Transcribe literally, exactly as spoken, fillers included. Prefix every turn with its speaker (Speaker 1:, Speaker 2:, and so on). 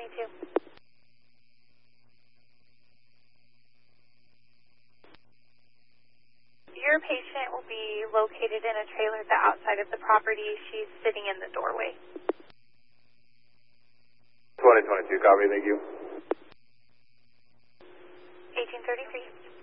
Speaker 1: twenty-two. Your patient will be located in a trailer at the outside of the property. She's sitting in the doorway.
Speaker 2: twenty twenty-two, copy, thank you.
Speaker 1: eighteen thirty-three.